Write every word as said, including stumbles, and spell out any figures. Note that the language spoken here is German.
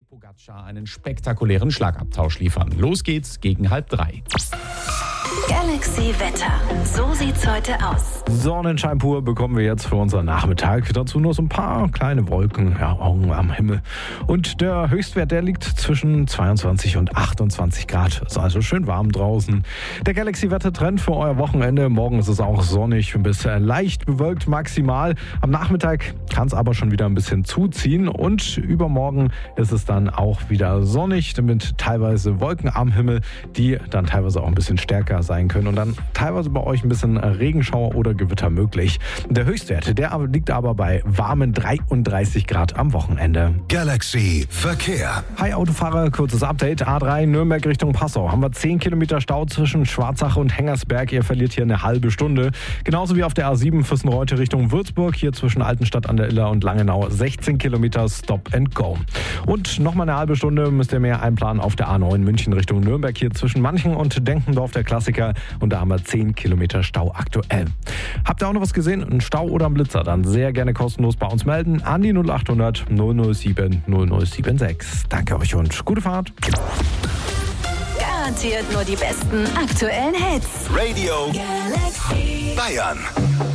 Pogacar einen spektakulären Schlagabtausch liefern. Los geht's gegen halb drei. Galaxy Wetter. So sieht's heute aus. Sonnenschein pur bekommen wir jetzt für unseren Nachmittag. Dazu nur so ein paar kleine Wolken, ja, Augen am Himmel. Und der Höchstwert, der liegt zwischen zweiundzwanzig und achtundzwanzig Grad. Ist also schön warm draußen. Der Galaxy Wettertrend für euer Wochenende. Morgen ist es auch sonnig bis leicht bewölkt maximal. Am Nachmittag kann es aber schon wieder ein bisschen zuziehen. Und übermorgen ist es dann auch wieder sonnig mit teilweise Wolken am Himmel, die dann teilweise auch ein bisschen stärker sein können und dann teilweise bei euch ein bisschen Regenschauer oder Gewitter möglich. Der Höchstwert, der liegt aber bei warmen dreiunddreißig Grad am Wochenende. Galaxy Verkehr. Hi Autofahrer, kurzes Update. A drei Nürnberg Richtung Passau. Haben wir zehn Kilometer Stau zwischen Schwarzach und Hengersberg. Ihr verliert hier eine halbe Stunde. Genauso wie auf der A sieben Füssen-Reute Richtung Würzburg. Hier zwischen Altenstadt an der Iller und Langenau sechzehn Kilometer Stop and Go. Und nochmal eine halbe Stunde müsst ihr mehr einplanen auf der A neun München Richtung Nürnberg. Hier zwischen Manchen und Denkendorf der Klassiker. Und da haben wir zehn Kilometer Stau aktuell. Habt ihr auch noch was gesehen? Ein Stau oder ein Blitzer? Dann sehr gerne kostenlos bei uns melden an die null acht hundert null null sieben null null sieben sechs. Danke euch und gute Fahrt. Garantiert nur die besten aktuellen Hits. Radio Galaxy Bayern.